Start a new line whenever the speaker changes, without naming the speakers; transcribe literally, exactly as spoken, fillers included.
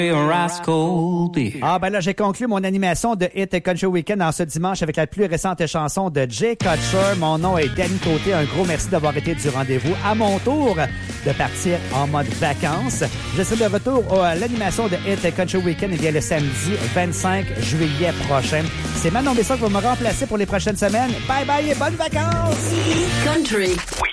Ah ben là, j'ai conclu mon animation de Hit Country Weekend en ce dimanche avec la plus récente chanson de Jay Kutcher. Mon nom est Danny Côté. Un gros merci d'avoir été du rendez-vous. À mon tour de partir en mode vacances. Je serai de retour à l'animation de Hit Country Weekend eh bien, le samedi vingt-cinq juillet prochain. C'est Manon Besson qui va me remplacer pour les prochaines semaines. Bye bye et bonnes vacances!
Country. Oui.